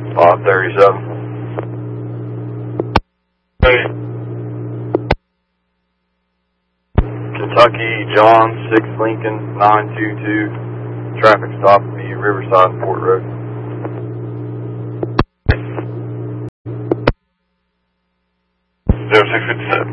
537. Hey. Kentucky, John, 6 Lincoln, 922. Traffic stop at the Riverside and Fort Road. 0657.